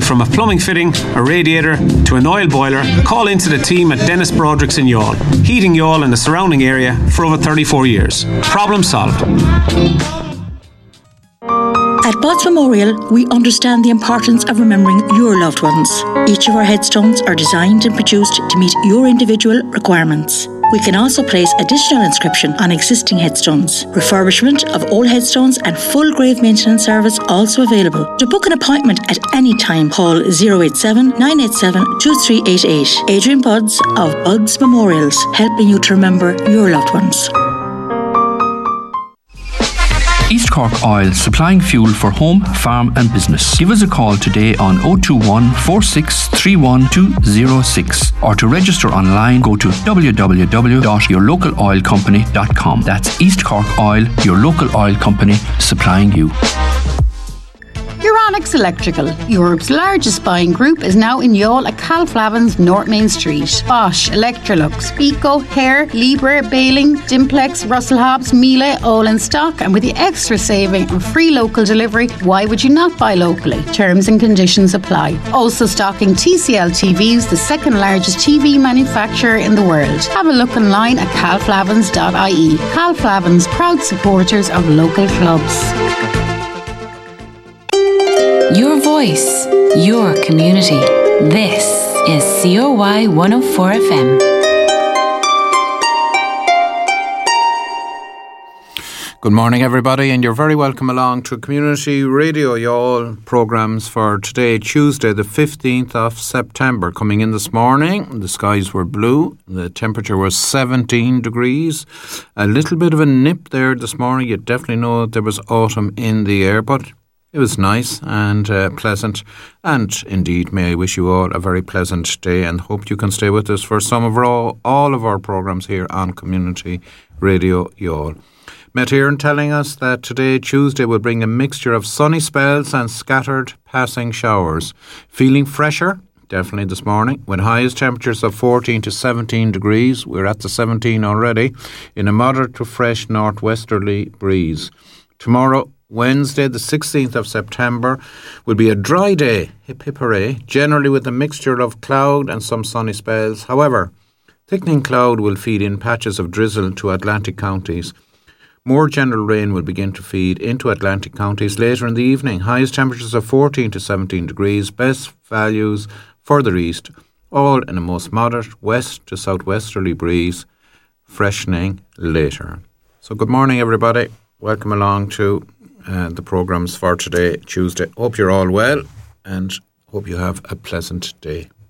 from a plumbing fitting, a radiator to an oil boiler, call into the team at Dennis Broderick's in Youghal, heating Youghal and the surrounding area for over 34 years. Problem solved. At Buds Memorial, we understand the importance of remembering your loved ones. Each of our headstones are designed and produced to meet your individual requirements. We can also place additional inscription on existing headstones. Refurbishment of old headstones and full grave maintenance service also available. To book an appointment at any time, call 087 987 2388. Adrian Buds of Buds Memorials, helping you to remember your loved ones. East Cork Oil, supplying fuel for home, farm and business. Give us a call today on 021 4631 206 or to register online go to www.yourlocaloilcompany.com. That's East Cork Oil, your local oil company supplying you. Euronics Electrical, Europe's largest buying group, is now in Youghal at Calflavin's, North Main Street. Bosch, Electrolux, Pico, Hare, Liebherr, Baling, Dimplex, Russell Hobbs, Miele, all in stock, and with the extra saving and free local delivery, why would you not buy locally? Terms and conditions apply. Also stocking TCL TVs, the second largest TV manufacturer in the world. Have a look online at calflavins.ie. Calflavins, proud supporters of local clubs. Your voice, your community. This is COY 104 FM. Good morning, everybody, and you're very welcome along to Community Radio Youghal programmes for today, Tuesday, the 15th of September. Coming in this morning, the skies were blue, the temperature was 17 degrees. A little bit of a nip there this morning. You definitely know there was autumn in the air, but it was nice and pleasant, and indeed may I wish you all a very pleasant day and hope you can stay with us for some of all of our programmes here on Community Radio Youghal. Met Heron telling us that today, Tuesday, will bring a mixture of sunny spells and scattered passing showers. Feeling fresher? Definitely this morning, with highest temperatures of 14 to 17 degrees. We're at the 17 already, in a moderate to fresh northwesterly breeze. Tomorrow, Wednesday, the 16th of September, will be a dry day, hip hip hooray, generally with a mixture of cloud and some sunny spells. However, thickening cloud will feed in patches of drizzle to Atlantic counties. More general rain will begin to feed into Atlantic counties later in the evening. Highest temperatures of 14 to 17 degrees, best values further east, all in a most moderate west to southwesterly breeze, freshening later. So good morning, everybody. Welcome along to the programmes for today, Tuesday. Hope you're all well and hope you have a pleasant day.